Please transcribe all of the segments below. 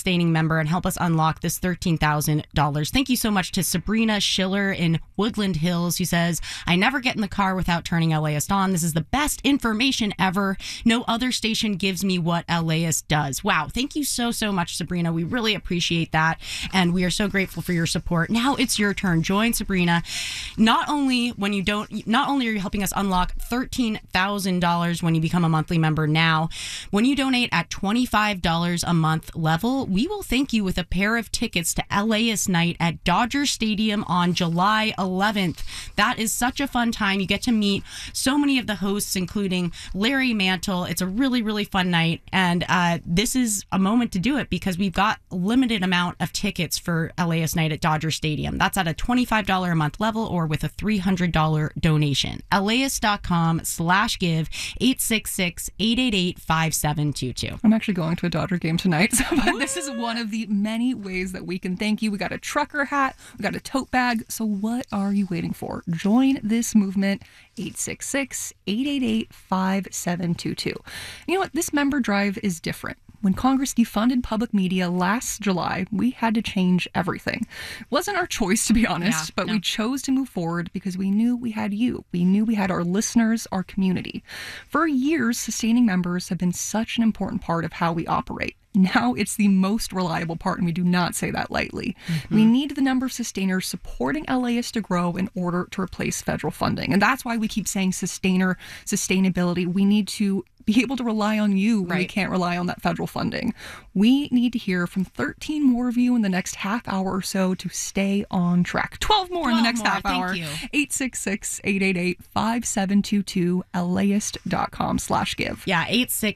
sustaining member and help us unlock this $13,000. Thank you so much to Sabrina Schiller in Woodland Hills, who says, I never get in the car without turning LAist on. This is the best information ever. No other station gives me what LAist does. Wow. Thank you so much, Sabrina. We really appreciate that. And we are so grateful for your support. Now it's your turn. Join Sabrina. Not only are you helping us unlock $13,000 when you become a monthly member now, when you donate at $25 a month level, we will thank you with a pair of tickets to LAist Night at Dodger Stadium on July 11th. That is such a fun time. You get to meet so many of the hosts, including Larry Mantle. It's a really, really fun night. And this is a moment to do it because we've got a limited amount of tickets for LAist Night at Dodger Stadium. That's at a $25 a month level or with a $300 donation. LAist.com/give 866-888-5722. I'm actually going to a Dodger game tonight, but this is one of the many ways that we can thank you. We got a trucker hat, we got a tote bag. So what are you waiting for? Join this movement. 866-888-5722. You know what? This member drive is different. When Congress defunded public media last July, we had to change everything. It wasn't our choice, to be honest, but we chose to move forward because we knew we had you. We knew we had our listeners, our community. For years, sustaining members have been such an important part of how we operate. Now it's the most reliable part, and we do not say that lightly. We need the number of sustainers supporting LAist to grow in order to replace federal funding. And that's why we keep saying sustainability. We need to be able to rely on you when we can't rely on that federal funding. We need to hear from 13 more of you in the next half hour or so to stay on track. 12 more in the next half hour. 866-888-5722, LAist.com/give. Yeah,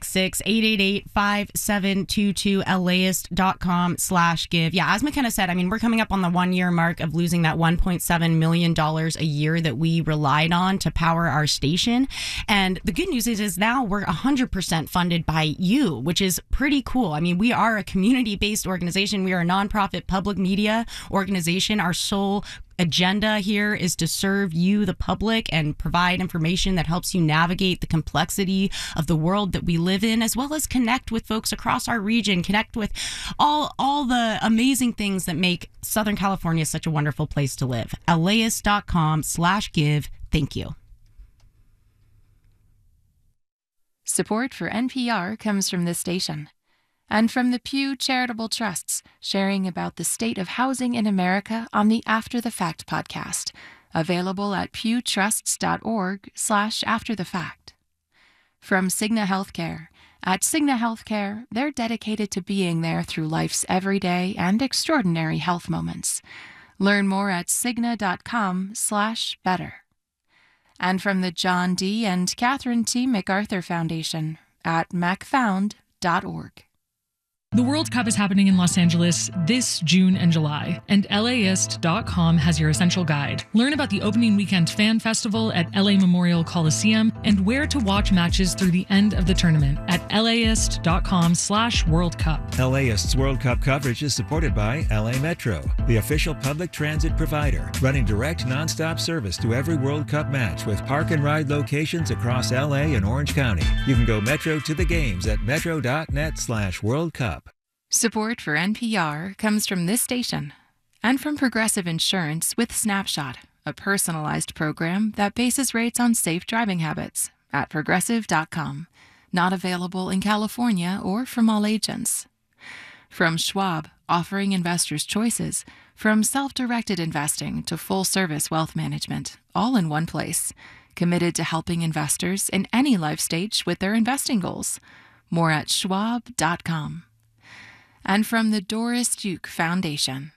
866-888-5722, LAist.com/give. Yeah, as McKenna said, I mean, we're coming up on the 1 year mark of losing that $1.7 million a year that we relied on to power our station. And the good news is now we're 100% funded by you, which is pretty cool. I mean, we are a community-based organization. We are a nonprofit public media organization. Our sole agenda here is to serve you, the public, and provide information that helps you navigate the complexity of the world that we live in, as well as connect with folks across our region, connect with all the amazing things that make Southern California such a wonderful place to live. LAist.com/give. Thank you. Support for NPR comes from this station and from the Pew Charitable Trusts, sharing about the state of housing in America on the After the Fact podcast, available at pewtrusts.org/afterthefact. From Cigna Healthcare. At Cigna Healthcare, they're dedicated to being there through life's everyday and extraordinary health moments. Learn more at cigna.com/better. And from the John D. and Catherine T. MacArthur Foundation at macfound.org. The World Cup is happening in Los Angeles this June and July, and LAist.com has your essential guide. Learn about the opening weekend fan festival at LA Memorial Coliseum and where to watch matches through the end of the tournament at LAist.com/World Cup. LAist's World Cup coverage is supported by LA Metro, the official public transit provider, running direct nonstop service to every World Cup match with park and ride locations across LA and Orange County. You can go Metro to the games at metro.net/World Cup. Support for NPR comes from this station and from Progressive Insurance with Snapshot, a personalized program that bases rates on safe driving habits at progressive.com. Not available in California or from all agents. From Schwab, offering investors choices from self-directed investing to full-service wealth management, all in one place. Committed to helping investors in any life stage with their investing goals. More at schwab.com. And from the Doris Duke Foundation.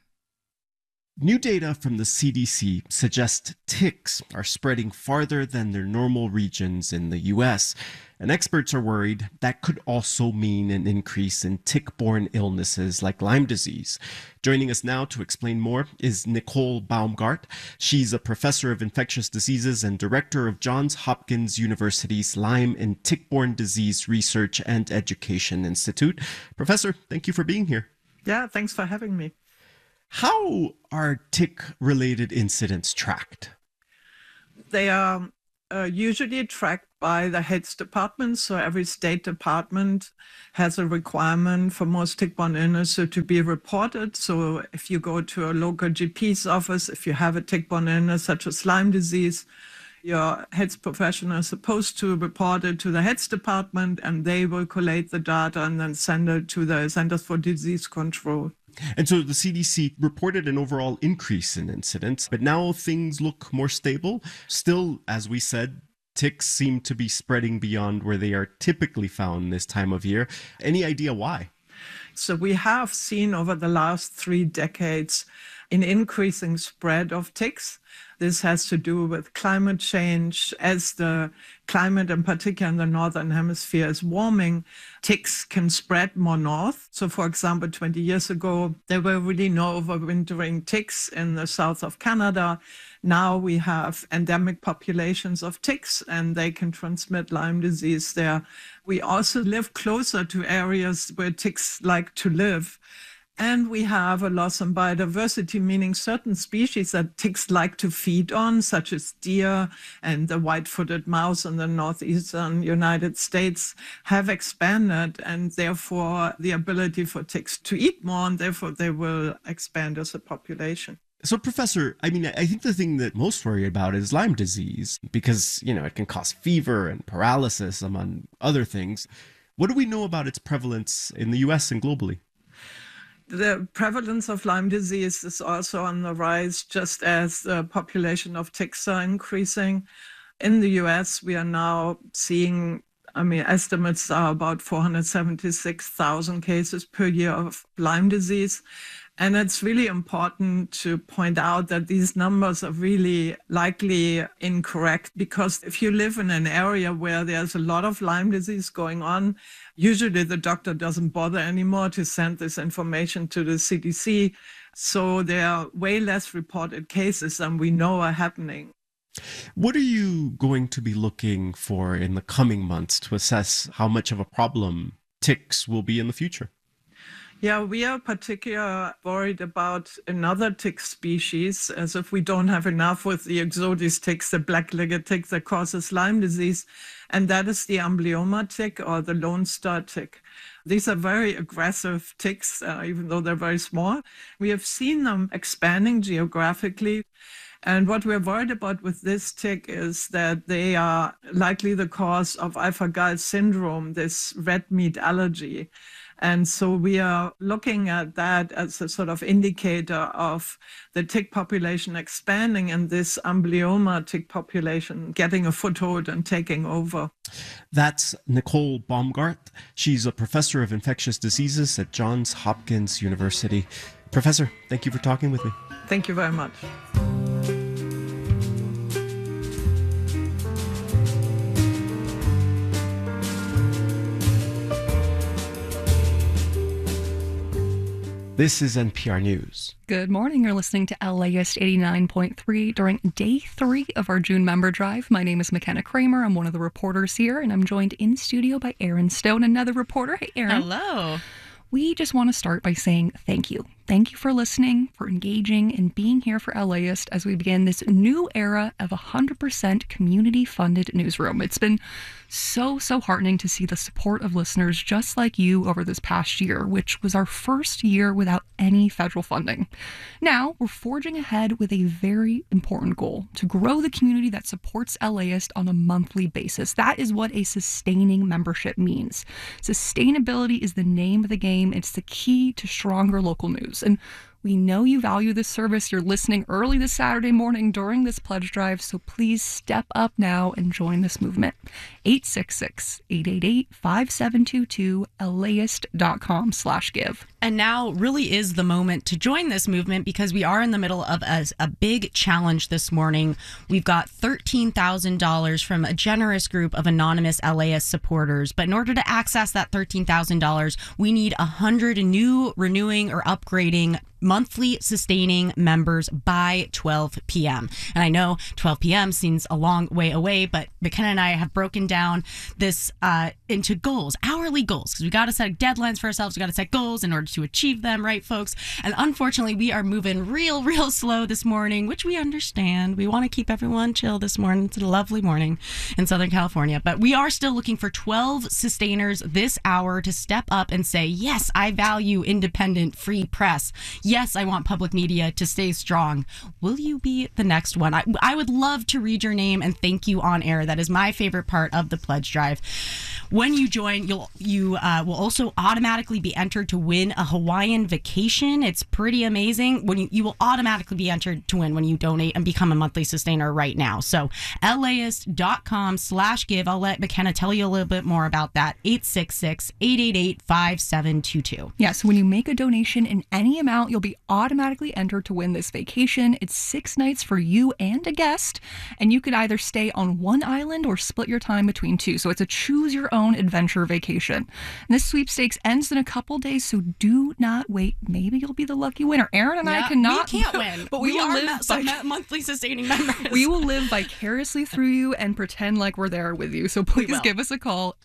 New data from the CDC suggests ticks are spreading farther than their normal regions in the U.S., and experts are worried that could also mean an increase in tick-borne illnesses like Lyme disease. Joining us now to explain more is Nicole Baumgart. She's a professor of infectious diseases and director of Johns Hopkins University's Lyme and Tick-Borne Disease Research and Education Institute. Professor, thank you for being here. Yeah, thanks for having me. How are tick-related incidents tracked? They are usually tracked by the health department. So every state department has a requirement for most tick-borne illnesses to be reported. So if you go to a local GP's office, if you have a tick-borne illness such as Lyme disease, your health professional is supposed to report it to the health department, and they will collate the data and then send it to the Centers for Disease Control. And so the CDC reported an overall increase in incidents, but now things look more stable. Still, as we said, ticks seem to be spreading beyond where they are typically found this time of year. Any idea why? So we have seen over the last 3 decades an increasing spread of ticks. This has to do with climate change. As the climate, in particular in the northern hemisphere, is warming, ticks can spread more north. So, for example, 20 years ago, there were really no overwintering ticks in the south of Canada. Now we have endemic populations of ticks, and they can transmit Lyme disease there. We also live closer to areas where ticks like to live. And we have a loss in biodiversity, meaning certain species that ticks like to feed on, such as deer and the white-footed mouse in the northeastern United States, have expanded, and therefore the ability for ticks to eat more, and therefore they will expand as a population. So, Professor, I think the thing that most worry about is Lyme disease because, it can cause fever and paralysis, among other things. What do we know about its prevalence in the U.S. and globally? The prevalence of Lyme disease is also on the rise, just as the population of ticks are increasing. In the US, we are now seeing, estimates are about 476,000 cases per year of Lyme disease. And it's really important to point out that these numbers are really likely incorrect, because if you live in an area where there's a lot of Lyme disease going on, usually the doctor doesn't bother anymore to send this information to the CDC. So there are way less reported cases than we know are happening. What are you going to be looking for in the coming months to assess how much of a problem ticks will be in the future? Yeah, we are particularly worried about another tick species, as if we don't have enough with the Ixodes ticks, the black-legged tick that causes Lyme disease, and that is the amblyomma tick or the Lone Star tick. These are very aggressive ticks, even though they're very small. We have seen them expanding geographically. And what we're worried about with this tick is that they are likely the cause of alpha-gal syndrome, this red meat allergy. And so we are looking at that as a sort of indicator of the tick population expanding and this amblyomma tick population getting a foothold and taking over. That's Nicole Baumgart. She's a professor of infectious diseases at Johns Hopkins University. Professor, thank you for talking with me. Thank you very much. This is NPR News. Good morning. You're listening to LAist 89.3 during day 3 of our June member drive. My name is McKenna Kramer. I'm one of the reporters here, and I'm joined in studio by Erin Stone, another reporter. Hey, Erin. Hello. We just want to start by saying thank you. Thank you for listening, for engaging, and being here for LAist as we begin this new era of 100% community-funded newsroom. It's been so heartening to see the support of listeners just like you over this past year, which was our first year without any federal funding. Now, we're forging ahead with a very important goal: to grow the community that supports LAist on a monthly basis. That is what a sustaining membership means. Sustainability is the name of the game. It's the key to stronger local news. And we know you value this service. You're listening early this Saturday morning during this pledge drive, so please step up now and join this movement. 866-888-5722, LAist.com/give. And now really is the moment to join this movement, because we are in the middle of a big challenge this morning. We've got $13,000 from a generous group of anonymous LAist supporters. But in order to access that $13,000, we need 100 new, renewing, or upgrading monthly sustaining members by 12 p.m. And I know 12 p.m. seems a long way away, but McKenna and I have broken down this into goals, hourly goals, because we got to set deadlines for ourselves. We got to set goals in order to achieve them, right, folks? And unfortunately, we are moving real slow this morning, which we understand. We want to keep everyone chill this morning. It's a lovely morning in Southern California, but we are still looking for 12 sustainers this hour to step up and say, yes, I value independent, free press. Yes, I want public media to stay strong. Will you be the next one? I would love to read your name and thank you on air. That is my favorite part of the pledge drive. When you join, you will also automatically be entered to win a Hawaiian vacation. It's pretty amazing. When you will automatically be entered to win when you donate and become a monthly sustainer right now. So LAist.com/give. I'll let McKenna tell you a little bit more about that. 866-888-5722. Yes, when you make a donation in any amount, you'll be automatically entered to win this vacation. It's 6 nights for you and a guest, and you could either stay on one island or split your time between 2. So it's a choose your own adventure vacation. And this sweepstakes ends in a couple days, so do not wait. Maybe you'll be the lucky winner. Aaron and I cannot. We can't win, but we will live monthly sustaining members. We will live vicariously through you and pretend like we're there with you. So please give us a call,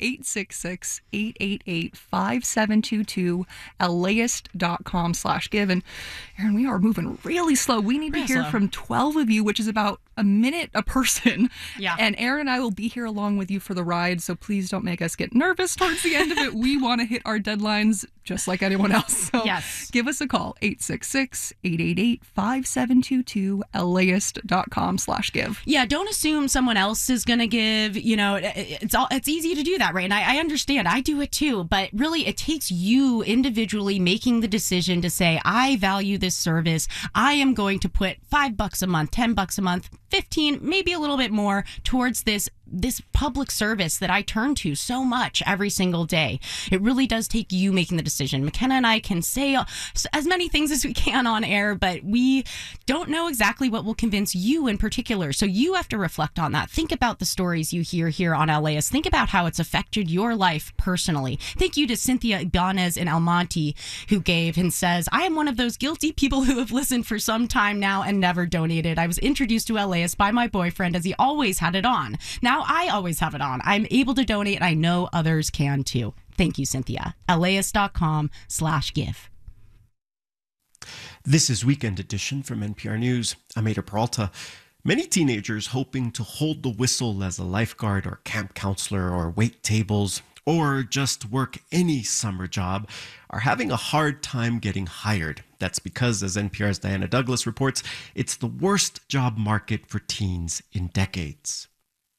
866-888-5722, LAist.com/give. And Aaron, we are moving really slow. We need to hear from 12 of you, which is about a minute a person. Yeah. And Aaron and I will be here along with you for the ride, so please don't make us get nervous towards the end of it. We want to hit our deadlines just like anyone else. So give us a call, 866-888-5722, LAist.com/give. Yeah, don't assume someone else is going to give. You know, it's easy to do that, right? And I understand. I do it too. But really, it takes you individually making the decision to say, I value this service. I am going to put $5 a month, $10 a month, 15, maybe a little bit more towards this public service that I turn to so much every single day. It really does take you making the decision. McKenna and I can say as many things as we can on air, but we don't know exactly what will convince you in particular. So you have to reflect on that. Think about the stories you hear here on LAist. Think about how it's affected your life personally. Thank you to Cynthia Ibanez in El Monte, who gave and says, I am one of those guilty people who have listened for some time now and never donated. I was introduced to LAist by my boyfriend as he always had it on. Now I always have it on. I'm able to donate, and I know others can too. Thank you, Cynthia. LAist.com/give. This is Weekend Edition from NPR News. I'm Ada Peralta. Many teenagers hoping to hold the whistle as a lifeguard or camp counselor or wait tables or just work any summer job are having a hard time getting hired. That's because, as NPR's Diana Douglas reports, it's the worst job market for teens in decades.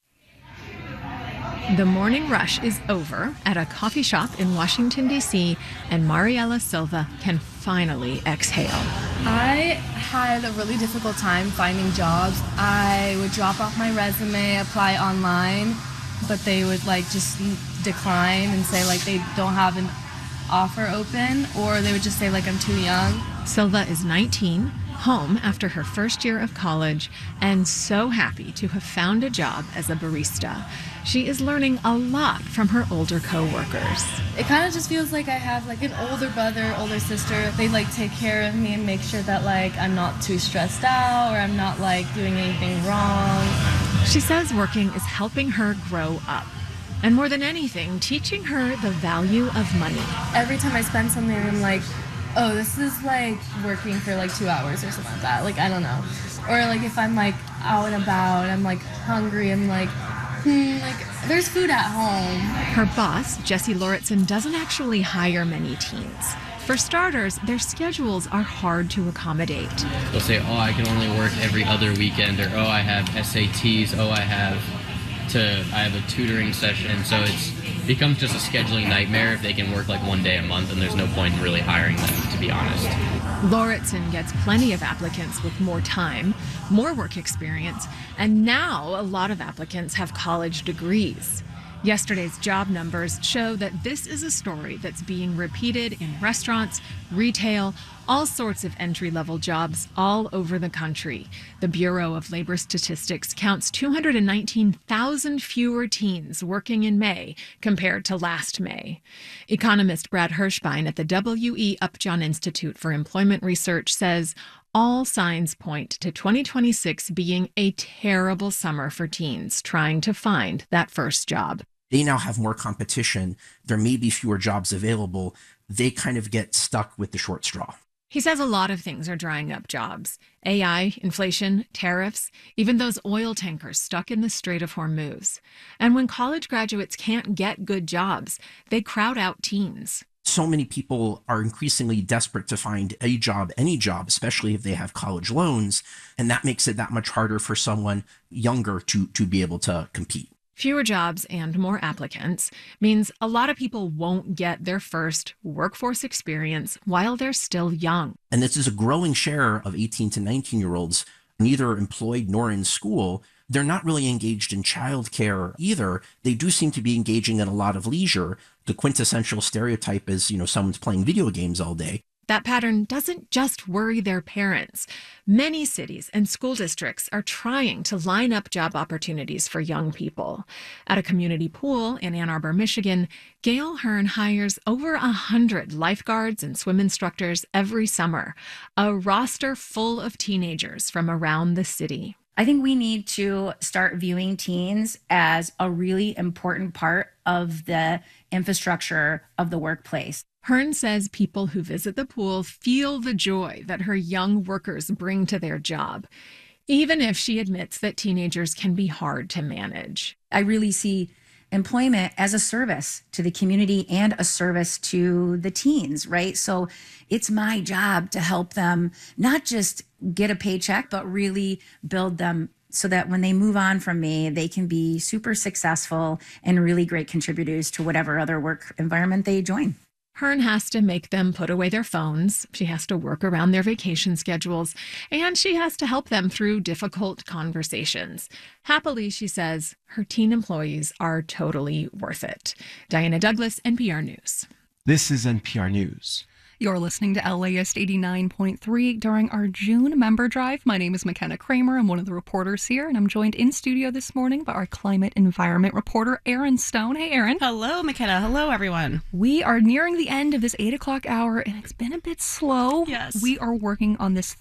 The morning rush is over at a coffee shop in Washington, D.C., and Mariela Silva can finally exhale. I had a really difficult time finding jobs. I would drop off my resume, apply online, but they would just decline and say they don't have an offer open, or they would just say I'm too young. Silva is 19, home after her first year of college, and so happy to have found a job as a barista. She is learning a lot from her older co-workers. It kind of just feels like I have an older brother, older sister. They take care of me and make sure that I'm not too stressed out or I'm not doing anything wrong. She says working is helping her grow up. And more than anything, teaching her the value of money. Every time I spend something, I'm oh, this is working for 2 hours or something like that. I don't know. Or if I'm out and about, I'm hungry, I'm there's food at home. Her boss, Jesse Lauritsen, doesn't actually hire many teens. For starters, their schedules are hard to accommodate. They'll say, oh, I can only work every other weekend, or oh, I have SATs, oh, I have a tutoring session. So it becomes just a scheduling nightmare if they can work 1 day a month, and there's no point in really hiring them, to be honest. Lauritsen gets plenty of applicants with more time, more work experience, and now a lot of applicants have college degrees. Yesterday's job numbers show that this is a story that's being repeated in restaurants, retail, all sorts of entry-level jobs all over the country. The Bureau of Labor Statistics counts 219,000 fewer teens working in May compared to last May. Economist Brad Hirschbein at the W.E. Upjohn Institute for Employment Research says all signs point to 2026 being a terrible summer for teens trying to find that first job. They now have more competition. There may be fewer jobs available. They kind of get stuck with the short straw. He says a lot of things are drying up jobs. AI, inflation, tariffs, even those oil tankers stuck in the Strait of Hormuz. And when college graduates can't get good jobs, they crowd out teens. So many people are increasingly desperate to find a job, any job, especially if they have college loans. And that makes it that much harder for someone younger to be able to compete. Fewer jobs and more applicants means a lot of people won't get their first workforce experience while they're still young. And this is a growing share of 18 to 19-year-olds, neither employed nor in school. They're not really engaged in childcare either. They do seem to be engaging in a lot of leisure. The quintessential stereotype is, someone's playing video games all day. That pattern doesn't just worry their parents. Many cities and school districts are trying to line up job opportunities for young people. At a community pool in Ann Arbor, Michigan, Gail Hearn hires over 100 lifeguards and swim instructors every summer, a roster full of teenagers from around the city. I think we need to start viewing teens as a really important part of the infrastructure of the workplace. Hearn says people who visit the pool feel the joy that her young workers bring to their job, even if she admits that teenagers can be hard to manage. I really see employment as a service to the community and a service to the teens, right? So it's my job to help them not just get a paycheck, but really build them so that when they move on from me, they can be super successful and really great contributors to whatever other work environment they join. Hearn has to make them put away their phones. She has to work around their vacation schedules, and she has to help them through difficult conversations. Happily, she says, her teen employees are totally worth it. Diana Douglas, NPR News. This is NPR News. You're listening to LAist 89.3 during our June member drive. My name is McKenna Kramer. I'm one of the reporters here, and I'm joined in studio this morning by our climate environment reporter, Erin Stone. Hey, Erin. Hello, McKenna. Hello, everyone. We are nearing the end of this 8 o'clock hour, and it's been a bit slow. Yes. We are working on this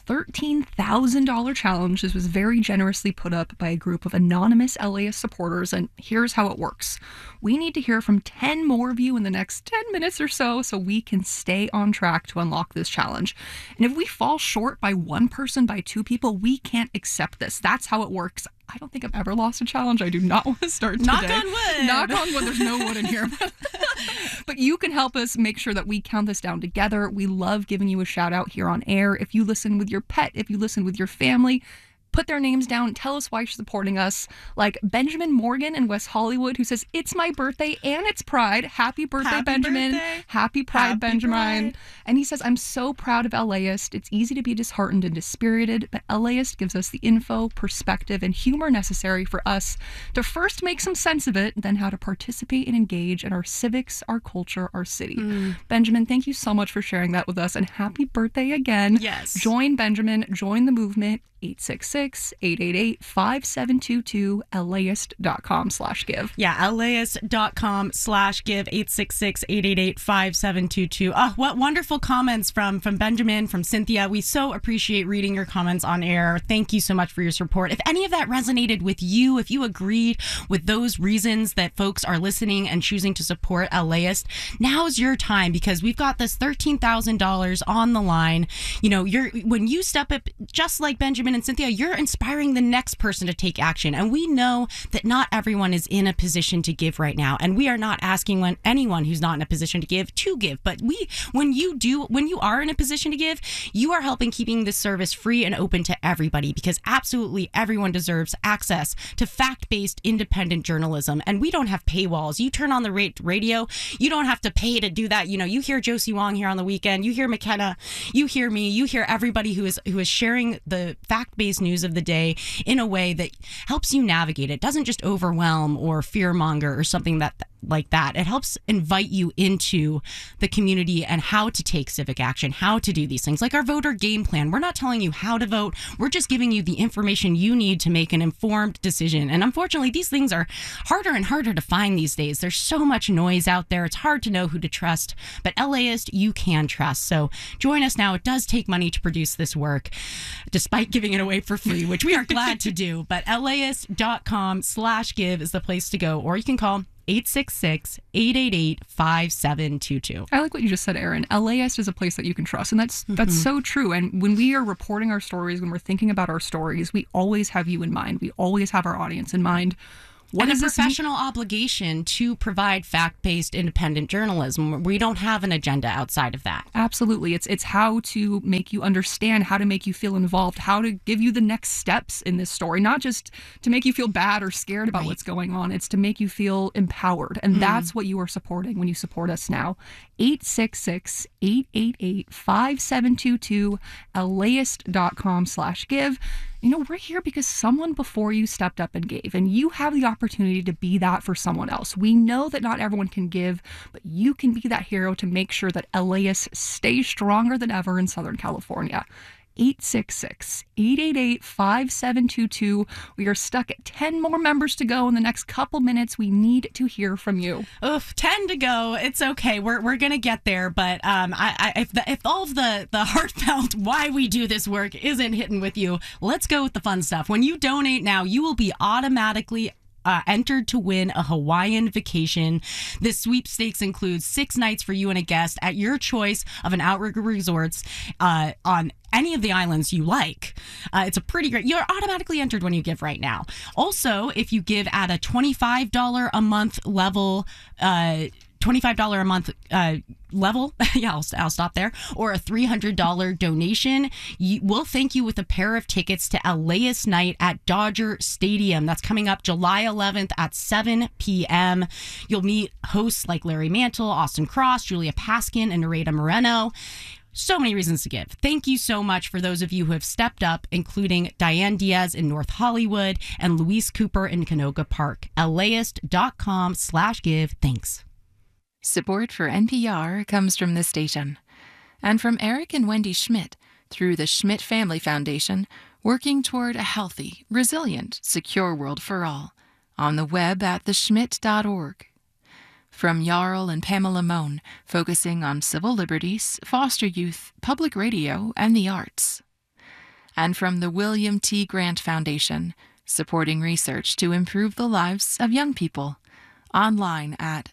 $13,000 challenge. This was very generously put up by a group of anonymous LAist supporters, and here's how it works. We need to hear from 10 more of you in the next 10 minutes or so we can stay on track to unlock this challenge. And if we fall short by one person, by two people, we can't accept this. That's how it works. I don't think I've ever lost a challenge. I do not want to start today. Knock on wood. Knock on wood. There's no wood in here. But you can help us make sure that we count this down together. We love giving you a shout out here on air. If you listen with your pet, if you listen with your family, put their names down. Tell us why you're supporting us. Like Benjamin Morgan in West Hollywood, who says, it's my birthday and it's Pride. Happy birthday, Benjamin. Birthday. Happy Pride, Happy Benjamin. Pride. And he says, I'm so proud of LAist. It's easy to be disheartened and dispirited, but LAist gives us the info, perspective, and humor necessary for us to first make some sense of it, then how to participate and engage in our civics, our culture, our city. Benjamin, thank you so much for sharing that with us, and happy birthday again. Yes. Join Benjamin, join the movement. 866-888-5722, LAist.com/give. Yeah, LAist.com/give, 866-888-5722. Oh, what wonderful comments from Benjamin, from Cynthia. We so appreciate reading your comments on air. Thank you so much for your support. If any of that resonated with you, if you agreed with those reasons that folks are listening and choosing to support LAist, now's your time, because we've got this $13,000 on the line. When you step up, just like Benjamin and Cynthia, you're inspiring the next person to take action. And we know that not everyone is in a position to give right now. And we are not asking anyone who's not in a position to give. But when you are in a position to give, you are helping keeping this service free and open to everybody, because absolutely everyone deserves access to fact-based independent journalism. And we don't have paywalls. You turn on the radio, you don't have to pay to do that. You hear Josie Wong here on the weekend, you hear McKenna, you hear me, you hear everybody who is sharing the fact-based news of the day in a way that helps you navigate it. Doesn't just overwhelm or fearmonger or something like that. It helps invite you into the community and how to take civic action, how to do these things, like our voter game plan. We're not telling you how to vote. We're just giving you the information you need to make an informed decision. And unfortunately, these things are harder and harder to find these days. There's so much noise out there. It's hard to know who to trust, but LAist, you can trust. So join us now. It does take money to produce this work, despite giving it away for free, which we are glad to do. But LAist.com/give is the place to go, or you can call 866-888-5722. I like what you just said, Erin. LAist is a place that you can trust, and that's so true. And when we are reporting our stories, when we're thinking about our stories, we always have you in mind. We always have our audience in mind. What is a professional obligation to provide fact-based independent journalism? We don't have an agenda outside of that. Absolutely. It's how to make you understand, how to make you feel involved, how to give you the next steps in this story, not just to make you feel bad or scared about what's going on. It's to make you feel empowered. And that's what you are supporting when you support us now. 866-888-5722, LAist.com/give. You know, we're here because someone before you stepped up and gave, and you have the opportunity to be that for someone else. We know that not everyone can give, but you can be that hero to make sure that LAist stays stronger than ever in Southern California. 866-888-5722. We are stuck at 10 more members to go in the next couple minutes. We need to hear from you. Oof, 10 to go. It's okay. We're going to get there. But if all of the heartfelt why we do this work isn't hitting with you, let's go with the fun stuff. When you donate now, you will be automatically entered to win a Hawaiian vacation. This sweepstakes includes 6 nights for you and a guest at your choice of an Outrigger Resorts on any of the islands you like. It's a pretty great. You're automatically entered when you give right now. Also, if you give at a $25 a month level, $25 a month level, yeah, I'll stop there, or a $300 donation, we'll thank you with a pair of tickets to LAist Night at Dodger Stadium. That's coming up July 11th at 7 p.m. You'll meet hosts like Larry Mantle, Austin Cross, Julia Paskin, and Nareda Moreno. So many reasons to give. Thank you so much for those of you who have stepped up, including Diane Diaz in North Hollywood and Luis Cooper in Canoga Park. LAist.com/give. Thanks. Support for NPR comes from this station and from Eric and Wendy Schmidt through the Schmidt Family Foundation, working toward a healthy, resilient, secure world for all on the web at theschmidt.org. From Jarl and Pamela Mohn, focusing on civil liberties, foster youth, public radio, and the arts. And from the William T. Grant Foundation, supporting research to improve the lives of young people. Online at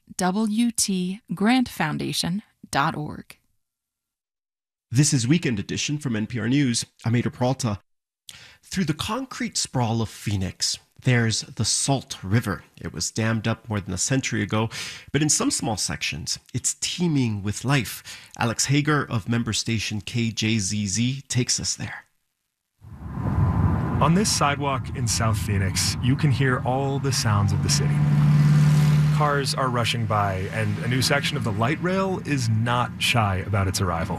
wtgrantfoundation.org. This is Weekend Edition from NPR News. I'm Ada Peralta. Through the concrete sprawl of Phoenix, there's the Salt River. It was dammed up more than a century ago, but in some small sections, it's teeming with life. Alex Hager of member station KJZZ takes us there. On this sidewalk in South Phoenix, you can hear all the sounds of the city. Cars are rushing by, and a new section of the light rail is not shy about its arrival.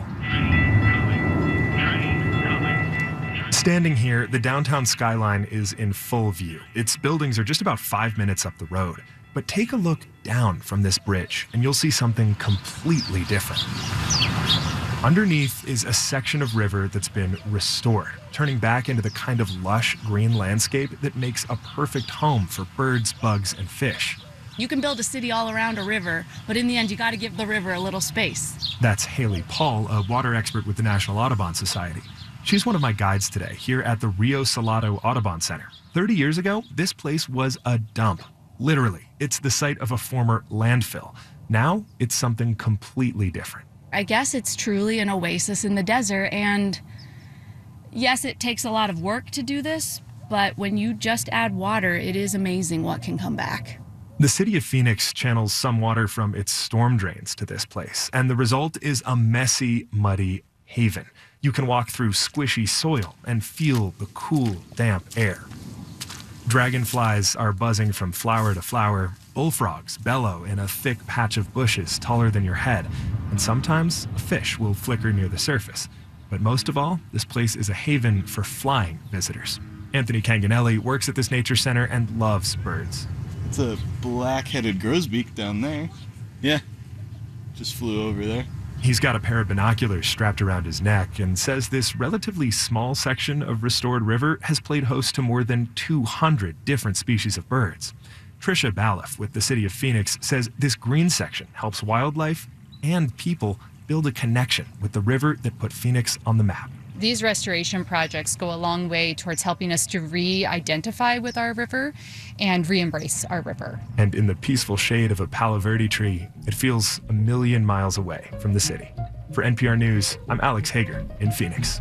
Standing here, the downtown skyline is in full view. Its buildings are just about 5 minutes up the road. But take a look down from this bridge, and you'll see something completely different. Underneath is a section of river that's been restored, turning back into the kind of lush green landscape that makes a perfect home for birds, bugs, and fish. You can build a city all around a river, but in the end, you got to give the river a little space. That's Haley Paul, a water expert with the National Audubon Society. She's one of my guides today here at the Rio Salado Audubon Center. 30 years ago, this place was a dump. Literally, it's the site of a former landfill. Now, it's something completely different. I guess it's truly an oasis in the desert, and yes, it takes a lot of work to do this, but when you just add water, it is amazing what can come back. The city of Phoenix channels some water from its storm drains to this place, and the result is a messy, muddy haven. You can walk through squishy soil and feel the cool, damp air. Dragonflies are buzzing from flower to flower. Bullfrogs bellow in a thick patch of bushes taller than your head, and sometimes a fish will flicker near the surface. But most of all, this place is a haven for flying visitors. Anthony Canganelli works at this nature center and loves birds. It's a black-headed grosbeak down there. Yeah, just flew over there. He's got a pair of binoculars strapped around his neck and says this relatively small section of restored river has played host to more than 200 different species of birds. Tricia Balliff with the city of Phoenix says this green section helps wildlife and people build a connection with the river that put Phoenix on the map. These restoration projects go a long way towards helping us to re-identify with our river and re-embrace our river. And in the peaceful shade of a Palo Verde tree, it feels a million miles away from the city. For NPR News, I'm Alex Hager in Phoenix.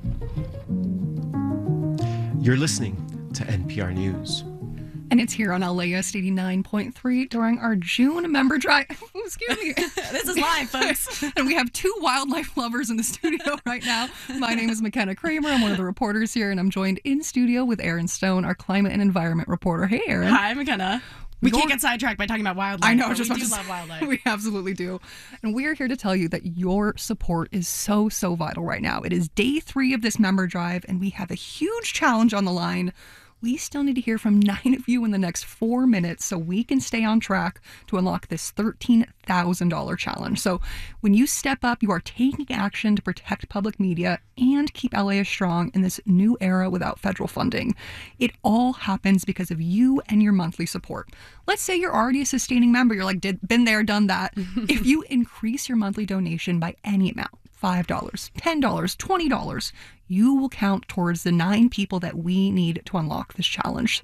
You're listening to NPR News. And it's here on LAist 89.3 during our June member drive. Excuse me. This is live, folks. And we have two wildlife lovers in the studio right now. My name is McKenna Kramer. I'm one of the reporters here, and I'm joined in studio with Erin Stone, our climate and environment reporter. Hey, Erin. Hi, McKenna. We can't get sidetracked by talking about wildlife. I know, we just do love wildlife. We absolutely do. And we are here to tell you that your support is so vital right now. It is day 3 of this member drive, and we have a huge challenge on the line. We still need to hear from 9 of you in the next 4 minutes so we can stay on track to unlock this $13,000 challenge. So when you step up, you are taking action to protect public media and keep LAist strong in this new era without federal funding. It all happens because of you and your monthly support. Let's say you're already a sustaining member. You're like, been there, done that. If you increase your monthly donation by any amount, $5, $10, $20, you will count towards the 9 people that we need to unlock this challenge.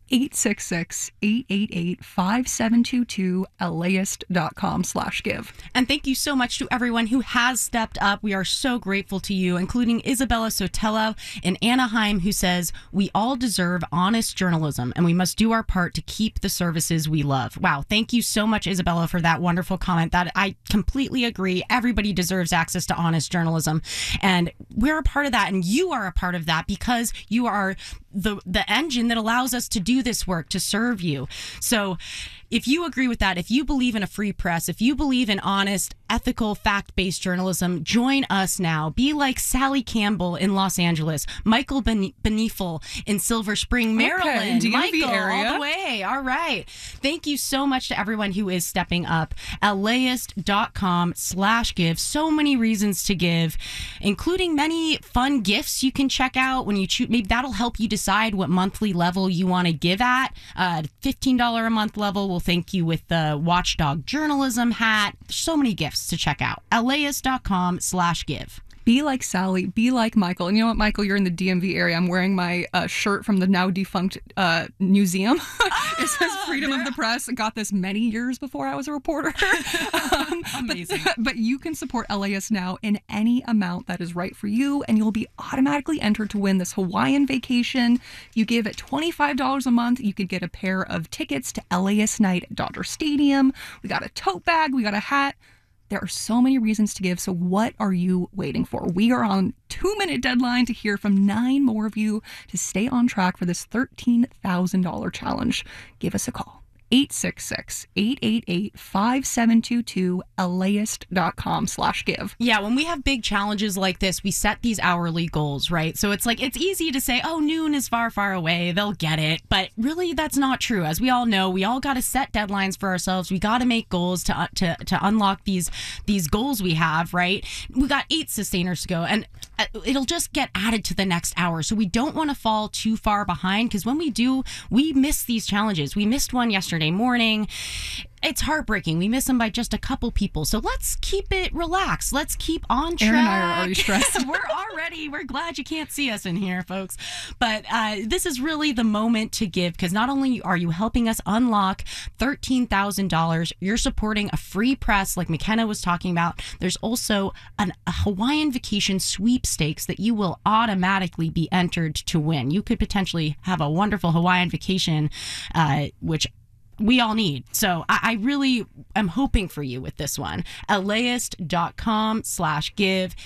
866-888-5722, LAist.com/give. And thank you so much to everyone who has stepped up. We are so grateful to you, including Isabella Sotelo in Anaheim, who says, we all deserve honest journalism and we must do our part to keep the services we love. Wow. Thank you so much, Isabella, for that wonderful comment. That I completely agree. Everybody deserves access to honest journalism. And we're a part of that. And you are a part of that because you are the engine that allows us to do this work, to serve you. So if you agree with that, if you believe in a free press, if you believe in honest, ethical, fact-based journalism, join us now. Be like Sally Campbell in Los Angeles, Michael Benifel in Silver Spring, Maryland. DMV Michael, area. all the way. All right. Thank you so much to everyone who is stepping up. LAist.com/give. So many reasons to give, including many fun gifts you can check out when you choose. Maybe that'll help you decide what monthly level you want to give at. $15 a month level will thank you with the Watchdog Journalism hat. There's so many gifts to check out. LAist.com/give. Be like Sally, be like Michael. And you know what, Michael, you're in the DMV area. I'm wearing my shirt from the now defunct museum. It says Freedom of the Press. I got this many years before I was a reporter. Amazing. But you can support LAist now in any amount that is right for you, and you'll be automatically entered to win this Hawaiian vacation. You give at $25 a month, you could get a pair of tickets to LAist Night at Dodger Stadium. We got a tote bag, we got a hat. There are so many reasons to give, so what are you waiting for? We are on 2-minute deadline to hear from 9 more of you to stay on track for this $13,000 challenge. Give us a call. 866-888-5722, LAist.com/give. Yeah, when we have big challenges like this, we set these hourly goals, right? So it's like, it's easy to say, oh, noon is far, far away. They'll get it. But really, that's not true. As we all know, we all got to set deadlines for ourselves. We got to make goals to unlock these goals we have, right? We got 8 sustainers to go, and it'll just get added to the next hour. So we don't want to fall too far behind, because when we do, we miss these challenges. We missed one yesterday morning. It's heartbreaking. We miss them by just a couple people. So let's keep it relaxed. Let's keep on track. Erin and I are already stressed. We're glad you can't see us in here, folks. But this is really the moment to give, because not only are you helping us unlock $13,000, you're supporting a free press like McKenna was talking about. There's also a Hawaiian vacation sweepstakes that you will automatically be entered to win. You could potentially have a wonderful Hawaiian vacation, which we all need. So I really am hoping for you with this one. LAist.com/give,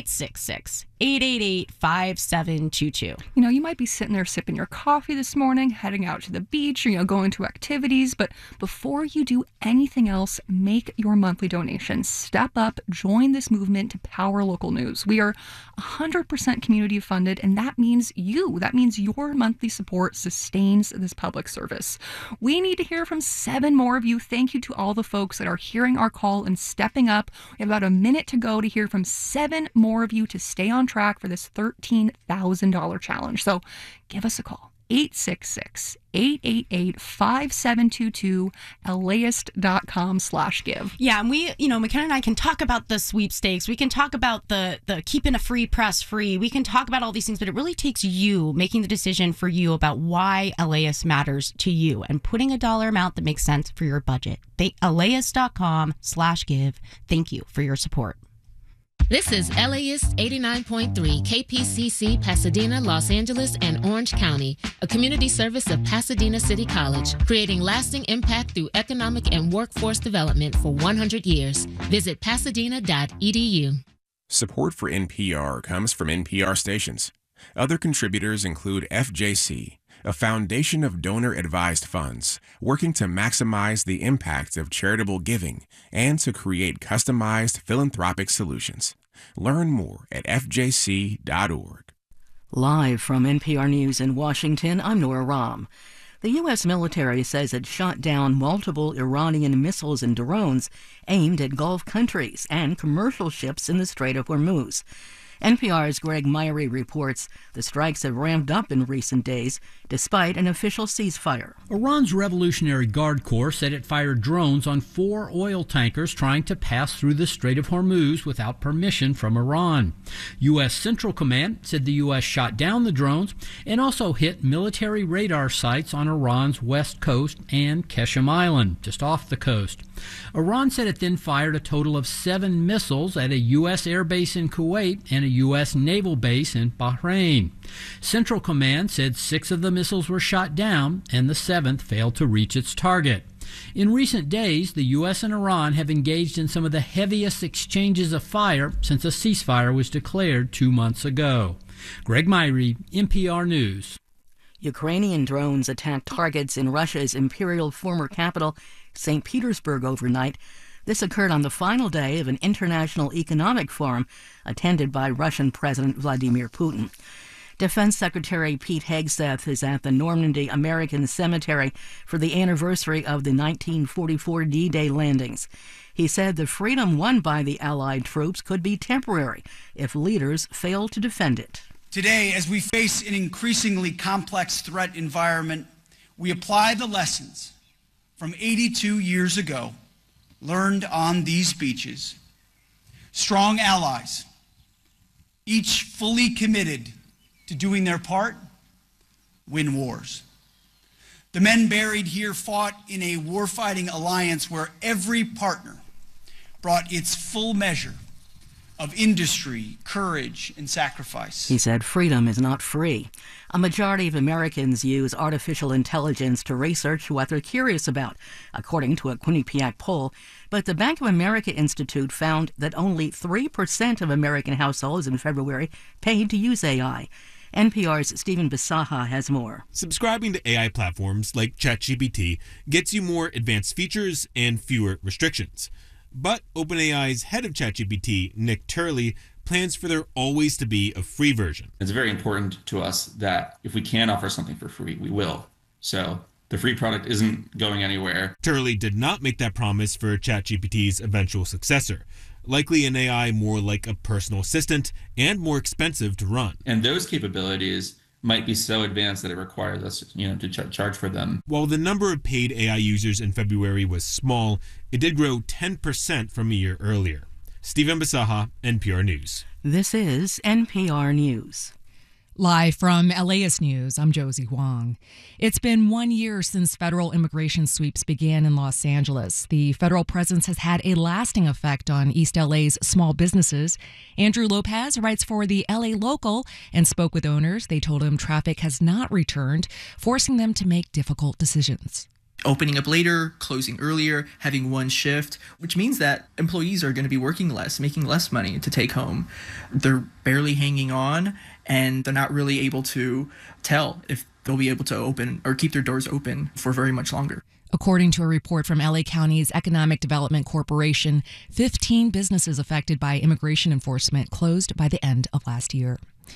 866-888-5722. You know, you might be sitting there sipping your coffee this morning, heading out to the beach, or, going to activities. But before you do anything else, make your monthly donation. Step up, join this movement to power local news. We are 100% community funded, and that means you. That means your monthly support sustains this public service. We need to hear from 7 more of you. Thank you to all the folks that are hearing our call and stepping up. We have about a minute to go to hear from 7 more of you to stay on track for this $13,000 challenge. So give us a call. 866-888-5722, LAist.com/give. Yeah, and we, McKenna and I can talk about the sweepstakes. We can talk about the keeping a free press free. We can talk about all these things, but it really takes you making the decision for you about why LAist matters to you and putting a dollar amount that makes sense for your budget. LAist.com/give. Thank you for your support. This is LAist 89.3 KPCC, Pasadena, Los Angeles, and Orange County, a community service of Pasadena City College, creating lasting impact through economic and workforce development for 100 years. Visit pasadena.edu. Support for NPR comes from NPR stations. Other contributors include FJC, a foundation of donor-advised funds working to maximize the impact of charitable giving and to create customized philanthropic solutions. Learn more at fjc.org. Live from NPR News in Washington, I'm Nora Rahm. The U.S. military says it shot down multiple Iranian missiles and drones aimed at Gulf countries and commercial ships in the Strait of Hormuz. NPR's Greg Myrie reports the strikes have ramped up in recent days, despite an official ceasefire. Iran's Revolutionary Guard Corps said it fired drones on 4 oil tankers trying to pass through the Strait of Hormuz without permission from Iran. U.S. Central Command said the U.S. shot down the drones and also hit military radar sites on Iran's west coast and Qeshm Island, just off the coast. Iran said it then fired a total of 7 missiles at a U.S. air base in Kuwait and a U.S. naval base in Bahrain. Central Command said 6 of the missiles were shot down and the 7th failed to reach its target. In recent days, the U.S. and Iran have engaged in some of the heaviest exchanges of fire since a ceasefire was declared 2 months ago. Greg Myrie, NPR News. Ukrainian drones attacked targets in Russia's imperial former capital, St. Petersburg, overnight. This occurred on the final day of an international economic forum attended by Russian President Vladimir Putin. Defense Secretary Pete Hegseth is at the Normandy American Cemetery for the anniversary of the 1944 D-Day landings. He said the freedom won by the Allied troops could be temporary if leaders fail to defend it. Today, as we face an increasingly complex threat environment, we apply the lessons from 82 years ago learned on these beaches. Strong allies, each fully committed to doing their part, win wars. The men buried here fought in a warfighting alliance where every partner brought its full measure of industry, courage, and sacrifice. He said freedom is not free. A majority of Americans use artificial intelligence to research what they're curious about, according to a Quinnipiac poll. But the Bank of America Institute found that only 3% of American households in February paid to use AI. NPR's Stephen Bisaha has more. Subscribing to AI platforms like ChatGPT gets you more advanced features and fewer restrictions. But OpenAI's head of ChatGPT, Nick Turley, plans for there always to be a free version. It's very important to us that if we can offer something for free, we will. So the free product isn't going anywhere. Turley did not make that promise for ChatGPT's eventual successor, likely an AI more like a personal assistant and more expensive to run. And those capabilities might be so advanced that it requires us, to charge for them. While the number of paid AI users in February was small, it did grow 10% from a year earlier. Stephen Bisaha, NPR News. This is NPR News. Live from LAist News, I'm Josie Huang. It's been 1 year since federal immigration sweeps began in Los Angeles. The federal presence has had a lasting effect on East LA's small businesses. Andrew Lopez writes for the LA Local and spoke with owners. They told him traffic has not returned, forcing them to make difficult decisions. Opening up later, closing earlier, having one shift, which means that employees are going to be working less, making less money to take home. They're barely hanging on, and they're not really able to tell if they'll be able to open or keep their doors open for very much longer. According to a report from LA County's Economic Development Corporation, 15 businesses affected by immigration enforcement closed by the end of last year.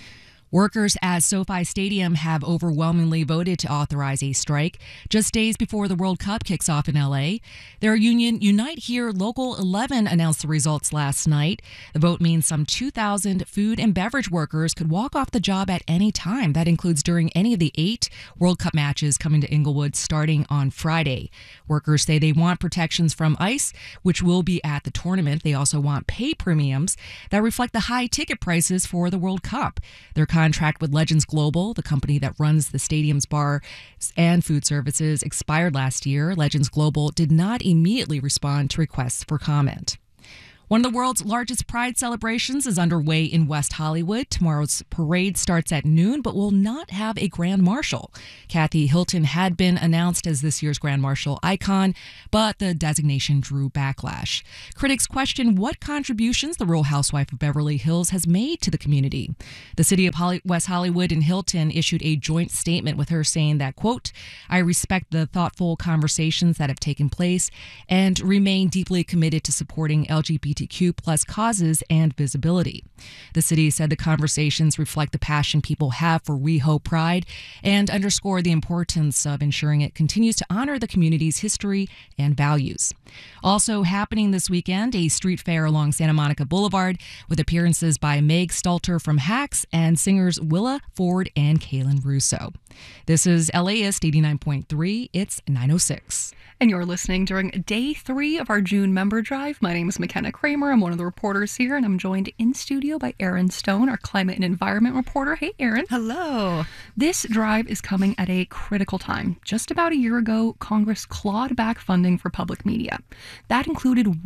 Workers at SoFi Stadium have overwhelmingly voted to authorize a strike just days before the World Cup kicks off in LA. Their union, Unite Here Local 11, announced the results last night. The vote means some 2,000 food and beverage workers could walk off the job at any time. That includes during any of the 8 World Cup matches coming to Inglewood starting on Friday. Workers say they want protections from ICE, which will be at the tournament. They also want pay premiums that reflect the high ticket prices for the World Cup. Their contract with Legends Global, the company that runs the stadium's bar and food services, expired last year. Legends Global did not immediately respond to requests for comment. One of the world's largest pride celebrations is underway in West Hollywood. Tomorrow's parade starts at noon, but will not have a grand marshal. Kathy Hilton had been announced as this year's grand marshal icon, but the designation drew backlash. Critics question what contributions the Real Housewife of Beverly Hills has made to the community. The city of West Hollywood and Hilton issued a joint statement with her saying that, quote, "I respect the thoughtful conversations that have taken place and remain deeply committed to supporting LGBTQ+ causes and visibility." The city said the conversations reflect the passion people have for WeHo Pride and underscore the importance of ensuring it continues to honor the community's history and values. Also happening this weekend, a street fair along Santa Monica Boulevard with appearances by Meg Stalter from Hacks and singers Willa Ford and Kaylin Russo. This is LAist 89.3. It's 9:06. And you're listening during day 3 of our June member drive. My name is McKenna Kramer. I'm one of the reporters here, and I'm joined in studio by Erin Stone, our climate and environment reporter. Hey, Erin. Hello. This drive is coming at a critical time. Just about a year ago, Congress clawed back funding for public media. That included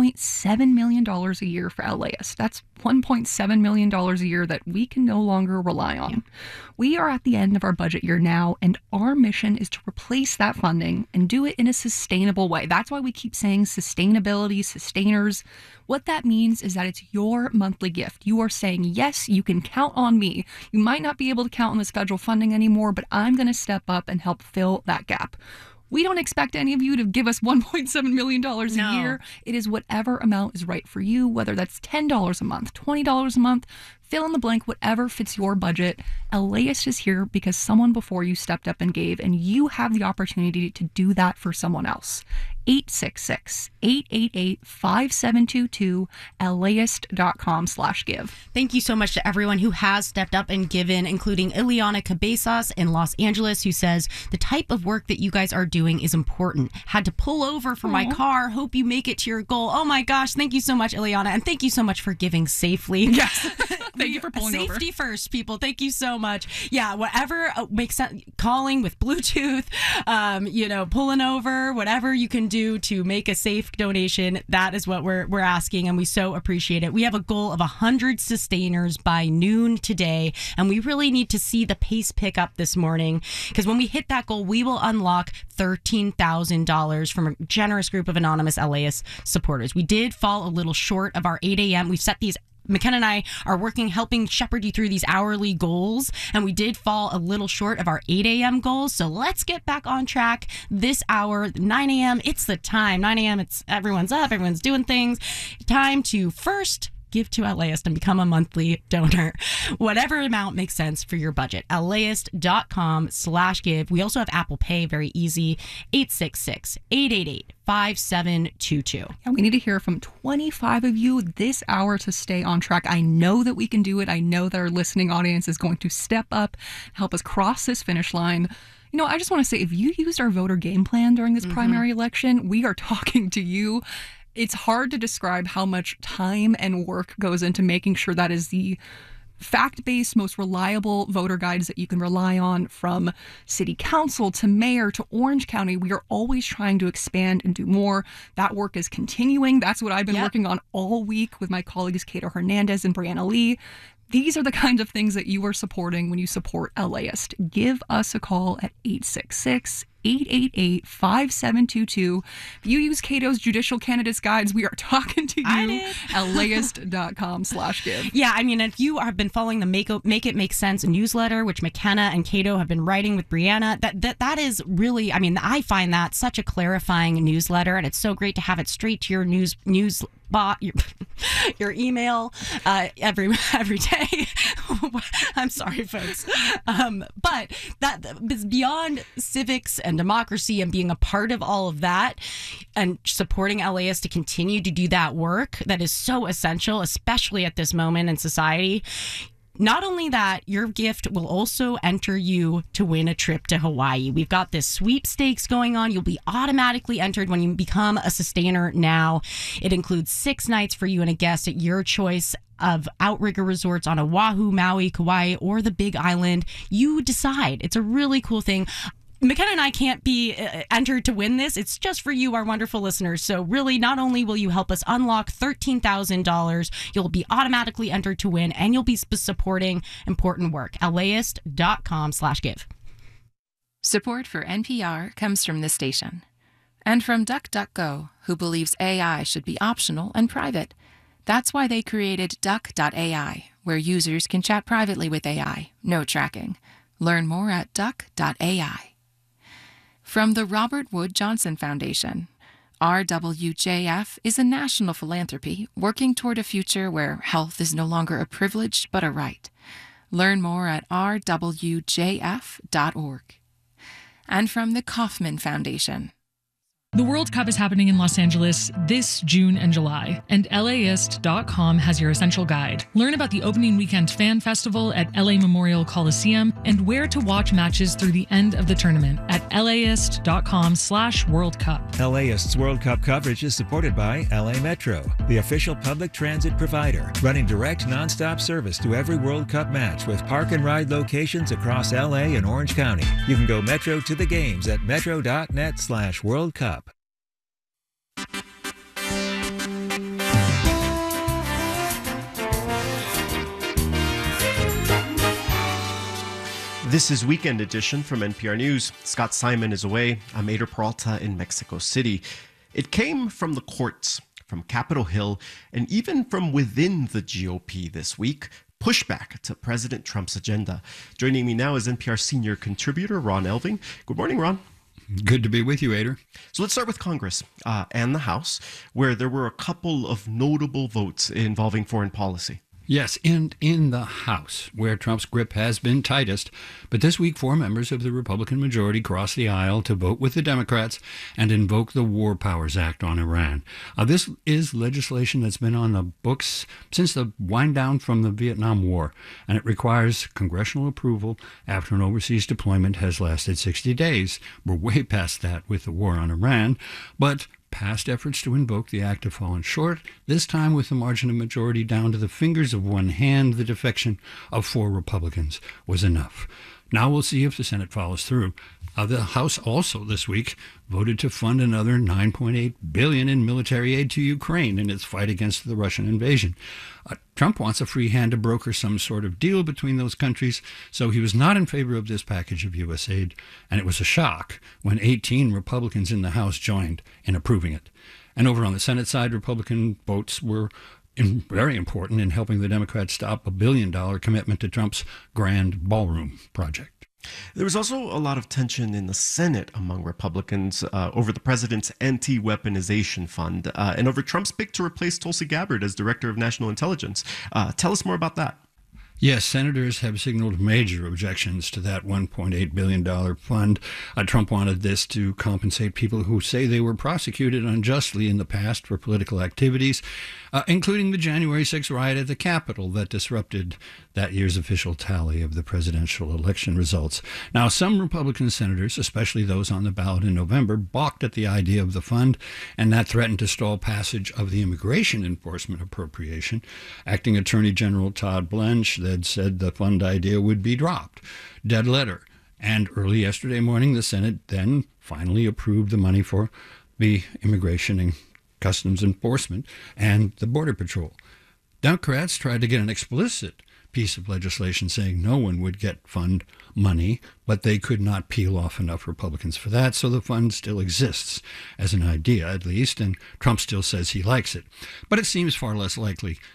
$1.7 million a year for LAist. That's $1.7 million a year that we can no longer rely on. We are at the end of our budget year now, and our mission is to replace that funding and do it in a sustainable way. That's why we keep saying sustainability, sustainers. What that means is that it's your monthly gift. You are saying, yes, you can count on me. You might not be able to count on this federal funding anymore, but I'm going to step up and help fill that gap. We don't expect any of you to give us $1.7 million a year. It is whatever amount is right for you, whether that's $10 a month, $20 a month, fill in the blank, whatever fits your budget. LAist is here because someone before you stepped up and gave, and you have the opportunity to do that for someone else. 866-888-5722, LAist.com/give. Thank you so much to everyone who has stepped up and given, including Ileana Cabezas in Los Angeles, who says, the type of work that you guys are doing is important. Had to pull over for my car. Hope you make it to your goal. Oh my gosh. Thank you so much, Ileana. And thank you so much for giving safely. Yes. Thank you for pulling over. Safety first, people. Thank you so much. Yeah, whatever makes sense. Calling with Bluetooth, pulling over, whatever you can do to make a safe donation. That is what we're asking, and we so appreciate it. We have a goal of 100 sustainers by noon today, and we really need to see the pace pick up this morning, because when we hit that goal, we will unlock $13,000 from a generous group of anonymous LAist supporters. We did fall a little short of our 8 a.m. We've set these. McKenna and I are helping shepherd you through these hourly goals, and we did fall a little short of our 8 a.m. goals. So let's get back on track this hour. 9 a.m. It's the time. 9 a.m. It's everyone's up, everyone's doing things. Time to first give to LAist and become a monthly donor. Whatever amount makes sense for your budget. LAist.com/give. We also have Apple Pay, very easy. 866-888-5722. Yeah, we need to hear from 25 of you this hour to stay on track. I know that we can do it. I know that our listening audience is going to step up, help us cross this finish line. I just want to say, if you used our voter game plan during this primary election, we are talking to you. It's hard to describe how much time and work goes into making sure that is the fact-based, most reliable voter guides that you can rely on, from city council to mayor to Orange County. We are always trying to expand and do more. That work is continuing. That's what I've been working on all week with my colleagues Cato Hernandez and Brianna Lee. These are the kinds of things that you are supporting when you support LAist. Give us a call at 866-888-5722. If you use Cato's Judicial Candidates Guides, we are talking to you. LAist.com/give. Yeah, I mean, if you have been following the Make It Make Sense newsletter, which McKenna and Cato have been writing with Brianna, that is really, I mean, I find that such a clarifying newsletter, and it's so great to have it straight to your news your email every day. I'm sorry, folks. But that is beyond civics and democracy and being a part of all of that and supporting LAist to continue to do that work that is so essential, especially at this moment in society. Not only that, your gift will also enter you to win a trip to Hawaii. We've got this sweepstakes going on. You'll be automatically entered when you become a sustainer now. It includes 6 nights for you and a guest at your choice of Outrigger resorts on Oahu, Maui, Kauai, or the Big Island. You decide. It's a really cool thing. McKenna and I can't be entered to win this. It's just for you, our wonderful listeners. So really, not only will you help us unlock $13,000, you'll be automatically entered to win, and you'll be supporting important work. LAist.com/give. Support for NPR comes from this station and from DuckDuckGo, who believes AI should be optional and private. That's why they created Duck.ai, where users can chat privately with AI, no tracking. Learn more at Duck.ai. From the Robert Wood Johnson Foundation, RWJF is a national philanthropy working toward a future where health is no longer a privilege but a right. Learn more at rwjf.org. And from the Kauffman Foundation. The World Cup is happening in Los Angeles this June and July, and LAist.com has your essential guide. Learn about the opening weekend fan festival at LA Memorial Coliseum and where to watch matches through the end of the tournament at LAist.com/World Cup. LAist's World Cup coverage is supported by LA Metro, the official public transit provider, running direct nonstop service to every World Cup match with park and ride locations across LA and Orange County. You can go Metro to the games at metro.net/World Cup. This is Weekend Edition from NPR News. Scott Simon is away. I'm Ader Peralta in Mexico City. It came from the courts, from Capitol Hill, and even from within the GOP this week. Pushback to President Trump's agenda. Joining me now is NPR senior contributor Ron Elving. Good morning, Ron. Good to be with you, Ader. So let's start with Congress and the House, where there were a couple of notable votes involving foreign policy. Yes, and in the House, where Trump's grip has been tightest. But this week, 4 members of the Republican majority crossed the aisle to vote with the Democrats and invoke the War Powers Act on Iran. This is legislation that's been on the books since the wind down from the Vietnam War, and it requires congressional approval after an overseas deployment has lasted 60 days. We're way past that with the war on Iran, but past efforts to invoke the act have fallen short, this time with the margin of majority down to the fingers of one hand. The defection of 4 Republicans was enough. Now we'll see if the Senate follows through. The House also this week voted to fund another $9.8 billion in military aid to Ukraine in its fight against the Russian invasion. Trump wants a free hand to broker some sort of deal between those countries, so he was not in favor of this package of U.S. aid, and it was a shock when 18 Republicans in the House joined in approving it. And over on the Senate side, Republican votes were very important in helping the Democrats stop a $1 billion commitment to Trump's grand ballroom project. There was also a lot of tension in the Senate among Republicans over the president's anti-weaponization fund and over Trump's pick to replace Tulsi Gabbard as director of national intelligence. Tell us more about that. Yes, senators have signaled major objections to that $1.8 billion fund. Trump wanted this to compensate people who say they were prosecuted unjustly in the past for political activities, including the January 6th riot at the Capitol that disrupted that year's official tally of the presidential election results. Now, some Republican senators, especially those on the ballot in November, balked at the idea of the fund, and that threatened to stall passage of the immigration enforcement appropriation. Acting Attorney General Todd Blanche had said the fund idea would be dropped. Dead letter. And early yesterday morning, the Senate then finally approved the money for the Immigration and Customs Enforcement and the Border Patrol. Democrats tried to get an explicit piece of legislation saying no one would get fund money, but they could not peel off enough Republicans for that, so the fund still exists as an idea, at least, and Trump still says he likes it. But it seems far less likely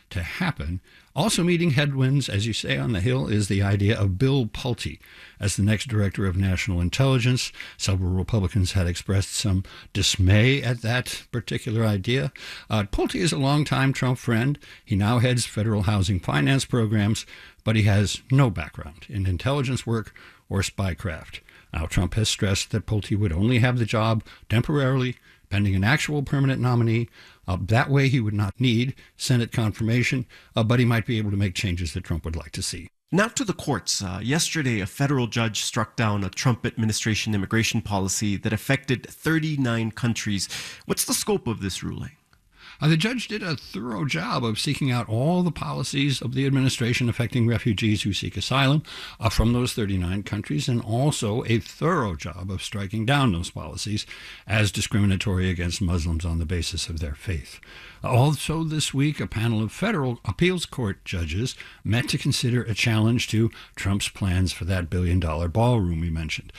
to happen. Also meeting headwinds, as you say, on the Hill is the idea of Bill Pulte as the next director of national intelligence. Several Republicans had expressed some dismay at that particular idea. Pulte is a longtime Trump friend. He now heads federal housing finance programs, but he has no background in intelligence work or spycraft. Now, Trump has stressed that Pulte would only have the job temporarily, pending an actual permanent nominee. That way, he would not need Senate confirmation, but he might be able to make changes that Trump would like to see. Now to the courts. Yesterday, a federal judge struck down a Trump administration immigration policy that affected 39 countries. What's the scope of this ruling? The judge did a thorough job of seeking out all the policies of the administration affecting refugees who seek asylum from those 39 countries, and also a thorough job of striking down those policies as discriminatory against Muslims on the basis of their faith. Also this week, a panel of federal appeals court judges met to consider a challenge to Trump's plans for that billion-dollar ballroom we mentioned.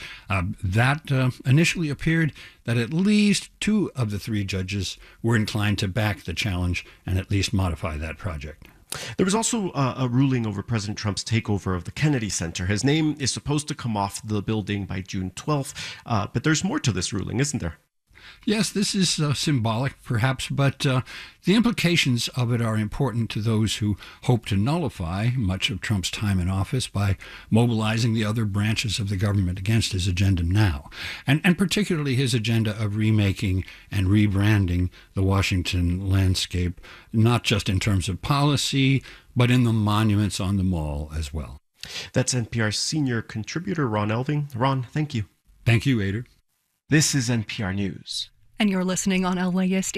That initially appeared that at least 2 of the 3 judges were inclined to back the challenge and at least modify that project. There was also a ruling over President Trump's takeover of the Kennedy Center. His name is supposed to come off the building by June 12th, but there's more to this ruling, isn't there? Yes, this is symbolic, perhaps, but the implications of it are important to those who hope to nullify much of Trump's time in office by mobilizing the other branches of the government against his agenda now, and particularly his agenda of remaking and rebranding the Washington landscape, not just in terms of policy, but in the monuments on the Mall as well. That's NPR's senior contributor, Ron Elving. Ron, thank you. Thank you, Ader. This is NPR News. And you're listening on LAist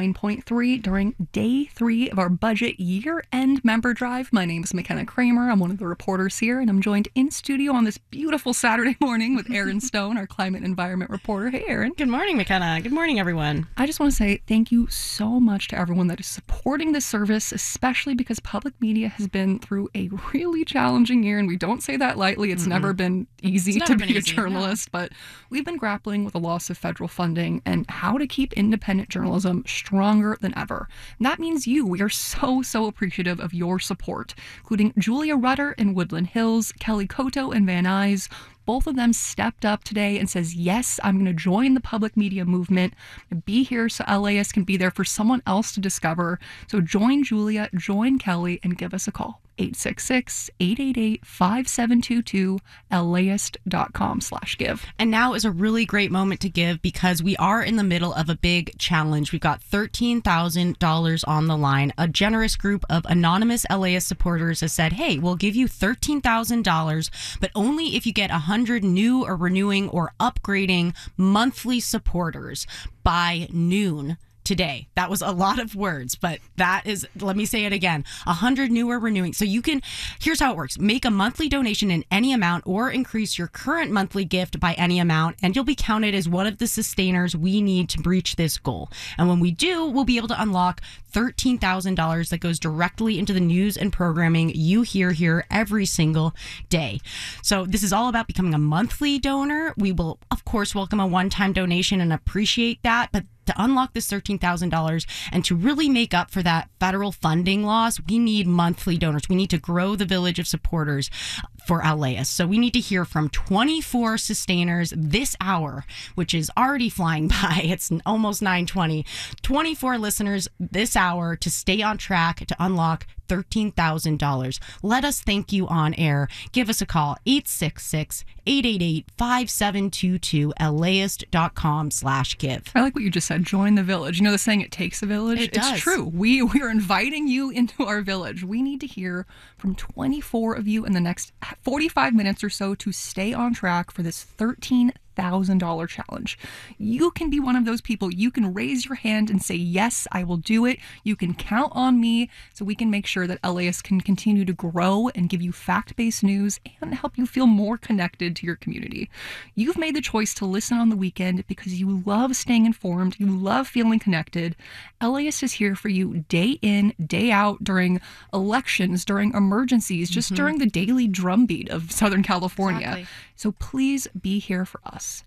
89.3 during day 3 of our budget year-end member drive. My name is McKenna Kramer. I'm one of the reporters here, and I'm joined in studio on this beautiful Saturday morning with Erin Stone, our climate and environment reporter. Hey, Erin. Good morning, McKenna. Good morning, everyone. I just want to say thank you so much to everyone that is supporting this service, especially because public media has been through a really challenging year, and we don't say that lightly. It's never been easy to be a journalist, but we've been grappling with the loss of federal funding and how to keep independent journalism stronger than ever. And that means you. We are so appreciative of your support, including Julia Rutter in Woodland Hills, Kelly Cotto in Van Nuys. Both of them stepped up today and says, yes, I'm going to join the public media movement, be here so LAist can be there for someone else to discover. So join Julia, join Kelly, and give us a call. 866-888-5722, laist.com/give. And now is a really great moment to give because we are in the middle of a big challenge. We've got $13,000 on the line. A generous group of anonymous LAist supporters has said, hey, we'll give you $13,000, but only if you get 100 new or renewing or upgrading monthly supporters by noon today. That was a lot of words, but that is, let me say it again, 100 new or renewing. So you can, here's how it works. Make a monthly donation in any amount or increase your current monthly gift by any amount, and you'll be counted as one of the sustainers we need to reach this goal. And when we do, we'll be able to unlock $13,000 that goes directly into the news and programming you hear here every single day. So this is all about becoming a monthly donor. We will, of course, welcome a one-time donation and appreciate that, but to unlock this $13,000 and to really make up for that federal funding loss, we need monthly donors. We need to grow the village of supporters for LAist. So we need to hear from 24 sustainers this hour, which is already flying by. It's almost 9:20. 24 listeners this hour to stay on track to unlock $13,000. Let us thank you on air. Give us a call, 866-888-5722, laist.com/give. I like what you just said. Join the village. You know the saying, it takes a village? It does. It's true. We are inviting you into our village. We need to hear from 24 of you in the next 45 minutes or so to stay on track for this $13,000 challenge. You can be one of those people. You can raise your hand and say, yes, I will do it. You can count on me so we can make sure that LAist can continue to grow and give you fact-based news and help you feel more connected to your community. You've made the choice to listen on the weekend because you love staying informed. You love feeling connected. LAist is here for you day in, day out, during elections, during emergencies, just during the daily drumbeat of Southern California. Exactly. So please be here for us. us.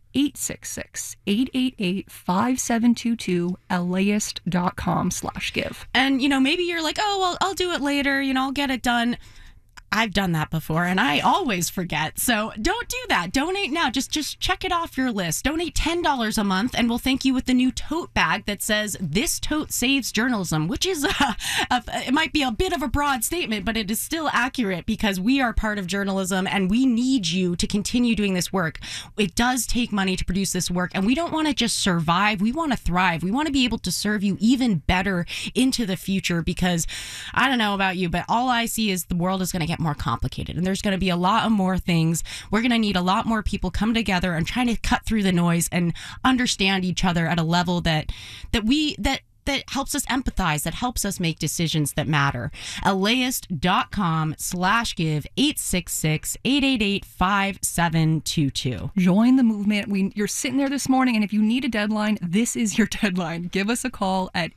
866-888-5722, LAist.com/give. And, maybe you're like, oh, well, I'll do it later. I'll get it done. I've done that before, and I always forget. So don't do that. Donate now. Just check it off your list. Donate $10 a month, and we'll thank you with the new tote bag that says, "This tote saves journalism," which is, it might be a bit of a broad statement, but it is still accurate because we are part of journalism, and we need you to continue doing this work. It does take money to produce this work, and we don't want to just survive. We want to thrive. We want to be able to serve you even better into the future because I don't know about you, but all I see is the world is going to get more complicated, and there's going to be a lot of more things. We're going to need a lot more people come together and trying to cut through the noise and understand each other at a level that helps us empathize, that helps us make decisions that matter. LAist.com/give, 866-888-5722. Join the movement. You're sitting there this morning, and if you need a deadline, this is your deadline. Give us a call at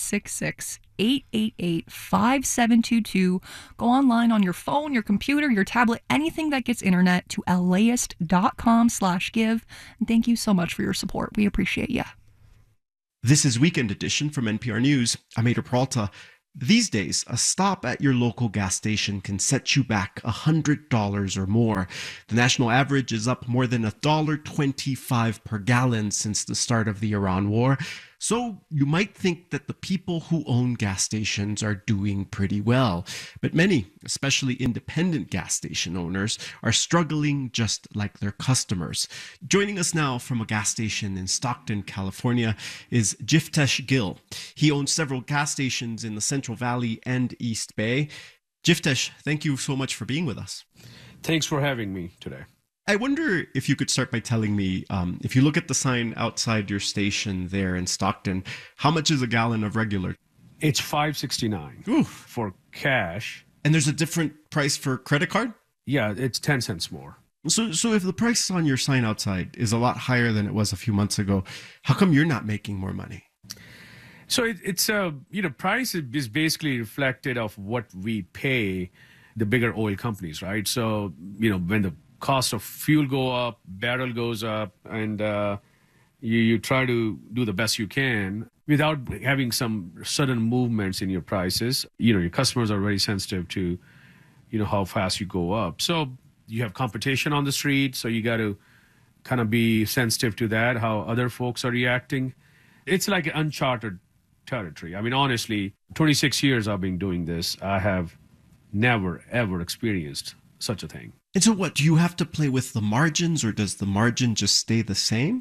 866-888-5722. Go online on your phone, your computer, your tablet, anything that gets internet to LAist.com/give. And thank you so much for your support. We appreciate you. This is Weekend Edition from NPR News. I'm Ada Peralta. These days, a stop at your local gas station can set you back $100 or more. The national average is up more than $1.25 per gallon since the start of the Iran war. So you might think that the people who own gas stations are doing pretty well. But many, especially independent gas station owners, are struggling just like their customers. Joining us now from a gas station in Stockton, California, is Jiftesh Gill. He owns several gas stations in the Central Valley and East Bay. Jiftesh, thank you so much for being with us. Thanks for having me today. I wonder if you could start by telling me, if you look at the sign outside your station there in Stockton, how much is a gallon of regular? It's $5.69 for cash. And there's a different price for credit card? Yeah, it's 10 cents more. So if the price on your sign outside is a lot higher than it was a few months ago, how come you're not making more money? So it's price is basically reflected of what we pay the bigger oil companies, right? So, when the cost of fuel go up, barrel goes up, and you try to do the best you can without having some sudden movements in your prices. Your customers are very sensitive to, how fast you go up. So you have competition on the street, so you got to kind of be sensitive to that, how other folks are reacting. It's like uncharted territory. I mean, honestly, 26 years I've been doing this. I have never, ever experienced such a thing. And so what, do you have to play with the margins, or does the margin just stay the same?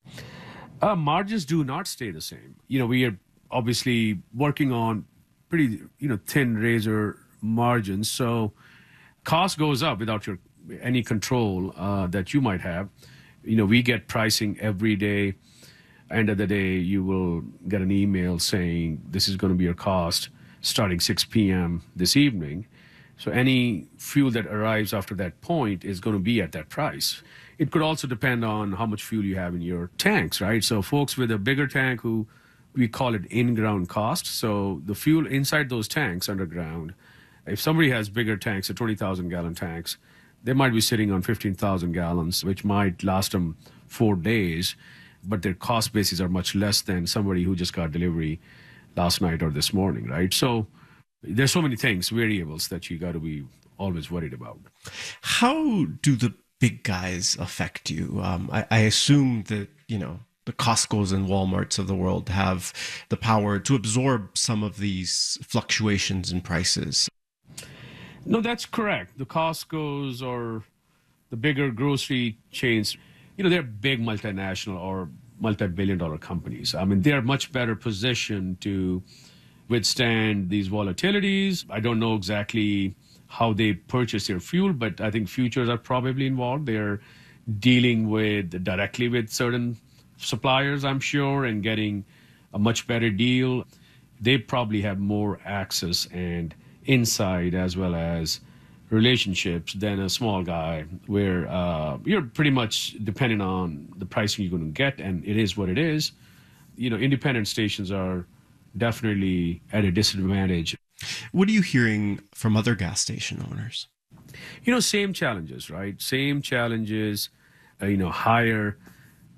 Margins do not stay the same. We are obviously working on pretty, thin razor margins. So cost goes up without any control that you might have. We get pricing every day. End of the day, you will get an email saying this is going to be your cost starting 6 p.m. this evening. So any fuel that arrives after that point is going to be at that price. It could also depend on how much fuel you have in your tanks, right? So folks with a bigger tank, who we call it in-ground cost. So the fuel inside those tanks underground, if somebody has bigger tanks, 20,000 gallon tanks, they might be sitting on 15,000 gallons, which might last them 4 days, but their cost bases are much less than somebody who just got delivery last night or this morning, right? So there's so many things, variables that you got to be always worried about. How do the big guys affect you? I assume that, the Costcos and Walmarts of the world have the power to absorb some of these fluctuations in prices. No, that's correct. The Costcos or the bigger grocery chains, they're big multinational or multi-billion-dollar companies. I mean, they're much better positioned to withstand these volatilities. I don't know exactly how they purchase their fuel, but I think futures are probably involved. They're dealing directly with certain suppliers, I'm sure, and getting a much better deal. They probably have more access and insight as well as relationships than a small guy, where you're pretty much dependent on the pricing you're going to get, and it is what it is. Independent stations are definitely at a disadvantage. What are you hearing from other gas station owners? Same challenges, right? Same challenges, higher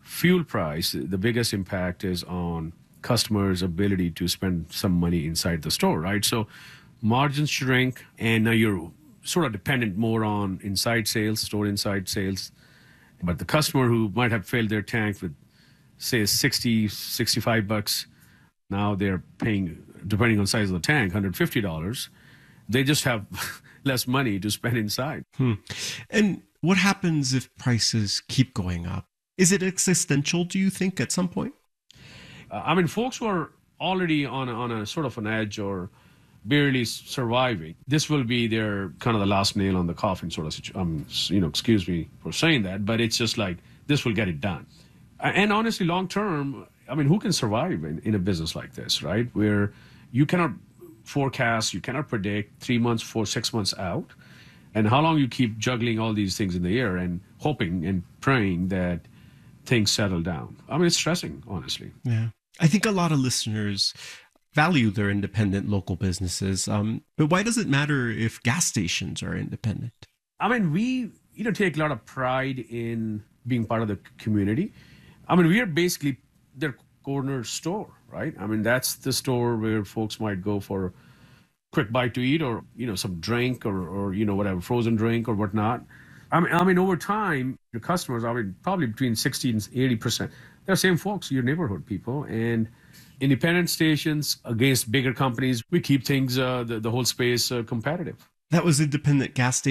fuel price, the biggest impact is on customers' ability to spend some money inside the store, right? So margins shrink, and now you're sort of dependent more on inside sales, store inside sales. But the customer who might have filled their tank with, say, $65, now they're paying, depending on the size of the tank, $150. They just have less money to spend inside. And what happens if prices keep going up? Is it existential, do you think, at some point? I mean, folks who are already on a sort of an edge or barely surviving, this will be their kind of the last nail on the coffin sort of situation. Excuse me for saying that, but it's just like, this will get it done. And honestly, long term, I mean, who can survive in a business like this, right? Where you cannot forecast, you cannot predict 3 months, 6 months out, and how long you keep juggling all these things in the air and hoping and praying that things settle down. I mean, it's stressing, honestly. Yeah. I think a lot of listeners value their independent local businesses. But why does it matter if gas stations are independent? I mean, we take a lot of pride in being part of the community. I mean, we are basically their corner store, right? I mean, that's the store where folks might go for a quick bite to eat or, some drink or whatever, frozen drink or whatnot. I mean, over time, your customers, probably between 60 and 80%, they're the same folks, your neighborhood people. And independent stations against bigger companies, we keep things, the whole space competitive. That was independent gas station